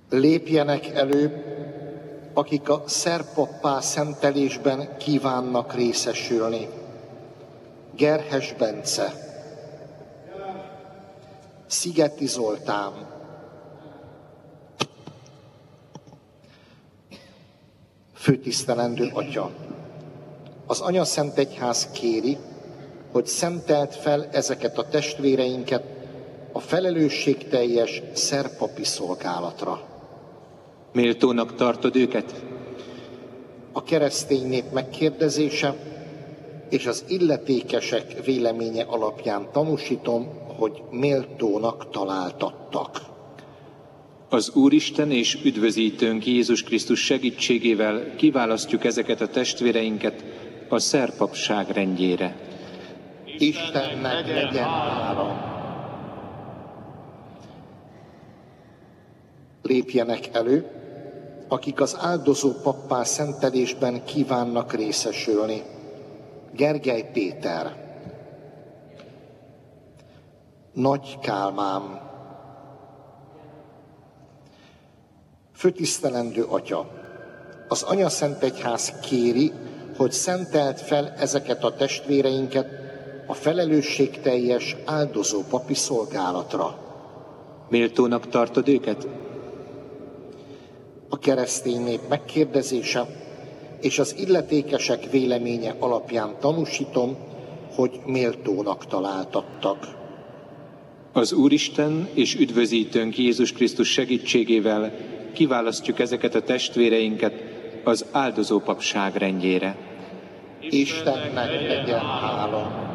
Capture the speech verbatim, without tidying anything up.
Lépjenek elő, akik a szerpappá szentelésben kívánnak részesülni. Gerhes Bence, Szigeti Zoltán, Főtisztelendő Atya, az Anyaszentegyház kéri, hogy szenteld fel ezeket a testvéreinket a felelősségteljes szerpapi szolgálatra. Méltónak tartod őket? A keresztény nép megkérdezése és az illetékesek véleménye alapján tanúsítom, hogy méltónak találtattak. Az Úristen és üdvözítőnk Jézus Krisztus segítségével kiválasztjuk ezeket a testvéreinket a szerpapság rendjére. Istennek legyen hála! Lépjenek elő, akik az áldozó pappá szentelésben kívánnak részesülni. Gergely Péter, Nagy Kálmán, Főtisztelendő Atya, az Anyaszentegyház kéri, hogy szenteld fel ezeket a testvéreinket a felelősségteljes áldozó papi szolgálatra. Méltónak tartod őket? A keresztény nép megkérdezése és az illetékesek véleménye alapján tanúsítom, hogy méltónak találtattak. Az Úristen és üdvözítőnk Jézus Krisztus segítségével kiválasztjuk ezeket a testvéreinket az áldozópapság rendjére. Istennek legyen hála!